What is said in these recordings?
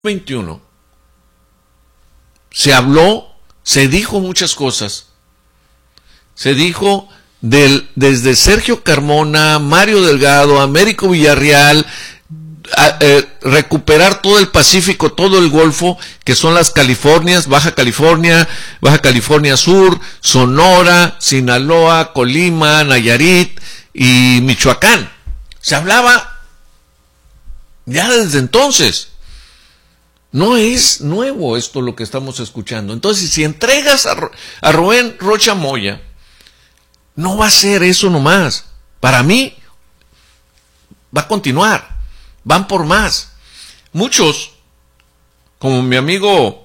21 se habló, se dijo muchas cosas. Se dijo desde Sergio Carmona, Mario Delgado, Américo Villarreal, recuperar todo el Pacífico, todo el Golfo, que son las Californias, Baja California Sur, Sonora, Sinaloa, Colima, Nayarit y Michoacán. Se hablaba ya desde entonces. No es nuevo esto lo que estamos escuchando. Entonces, si entregas a Rubén Rocha Moya, no va a ser eso nomás. Para mí, va a continuar. Van por más. Muchos, como mi amigo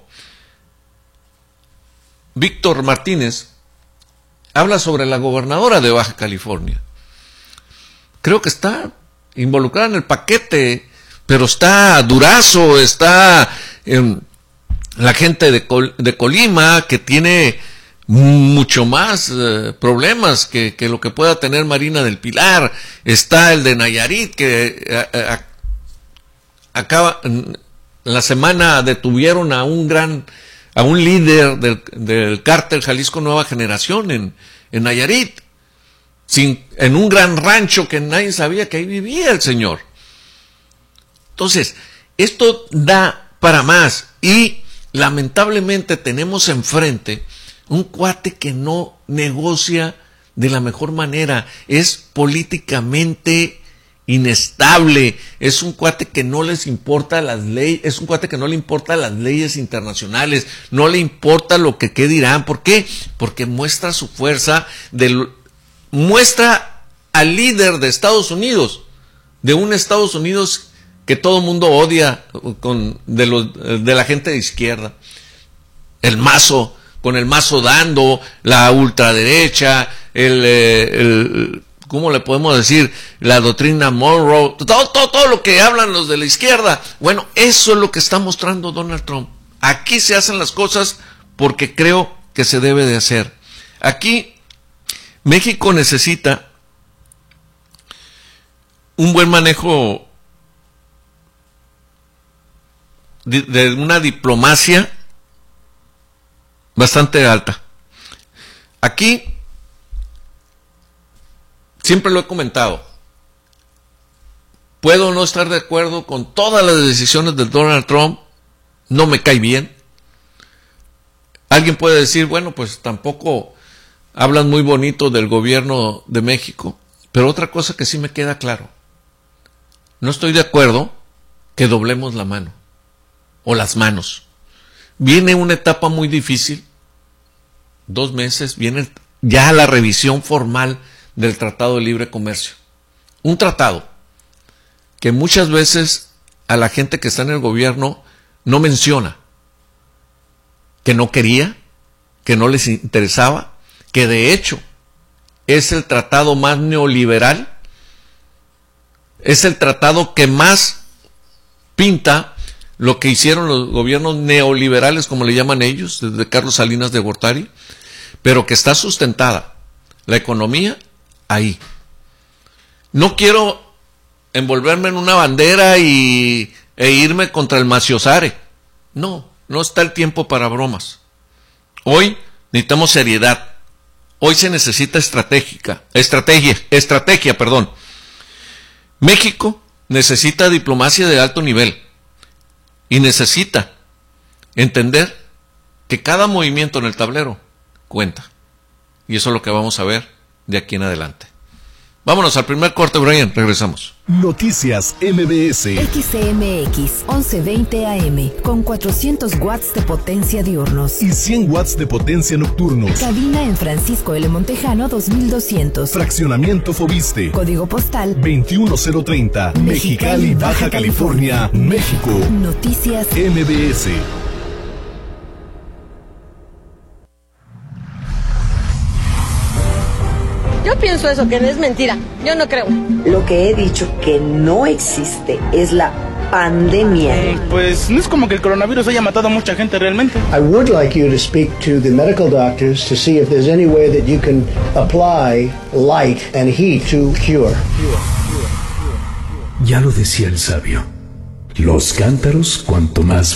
Víctor Martínez, habla sobre la gobernadora de Baja California. Creo que está involucrada en el paquete, pero está Durazo, está la gente de Colima, que tiene mucho más problemas que lo que pueda tener Marina del Pilar. Está el de Nayarit, que la semana detuvieron a un líder del cártel Jalisco Nueva Generación en Nayarit, en un gran rancho que nadie sabía que ahí vivía el señor. Entonces, esto da para más, y lamentablemente tenemos enfrente un cuate que no negocia de la mejor manera, es políticamente inestable, es un cuate que no les importa las leyes, es un cuate que no le importa las leyes internacionales, no le importa lo que qué dirán. ¿Por qué? Porque muestra su fuerza, muestra al líder de Estados Unidos, de un Estados Unidos que todo el mundo odia, de la gente de izquierda. Con el mazo dando, la ultraderecha, ¿cómo le podemos decir? La doctrina Monroe, todo lo que hablan los de la izquierda. Bueno, eso es lo que está mostrando Donald Trump. Aquí se hacen las cosas porque creo que se debe de hacer. Aquí México necesita un buen manejo de una diplomacia bastante alta. Aquí, siempre lo he comentado, puedo no estar de acuerdo con todas las decisiones de Donald Trump, no me cae bien. Alguien puede decir, bueno, pues tampoco hablan muy bonito del gobierno de México, pero otra cosa que sí me queda claro, no estoy de acuerdo que doblemos la mano o las manos. Viene una etapa muy difícil, 2 meses, viene ya la revisión formal del Tratado de Libre Comercio. Un tratado que muchas veces a la gente que está en el gobierno no menciona, que no quería, que no les interesaba, que de hecho es el tratado más neoliberal, es el tratado que más pinta lo que hicieron los gobiernos neoliberales, como le llaman ellos, desde Carlos Salinas de Gortari, pero que está sustentada la economía ahí. No quiero envolverme en una bandera e irme contra el maciosare. No está el tiempo para bromas. Hoy necesitamos seriedad. Hoy se necesita estrategia. México necesita diplomacia de alto nivel. Y necesita entender que cada movimiento en el tablero cuenta. Y eso es lo que vamos a ver de aquí en adelante. Vámonos al primer corte, Brian. Regresamos. Noticias MBS. XCMX 1120 AM con 400 watts de potencia diurnos y 100 watts de potencia nocturnos. Cabina en Francisco L. Montejano 2200. Fraccionamiento Fobiste. Código postal 21030. Mexicali, Baja California, México. Noticias MBS. Yo pienso eso, que es mentira. Yo no creo. Lo que he dicho que no existe es la pandemia. Pues no es como que el coronavirus haya matado a mucha gente realmente. I would like you to speak to the medical doctors to see if there's any way that you can apply light and heat to cure. Ya lo decía el sabio. Los cántaros, cuanto más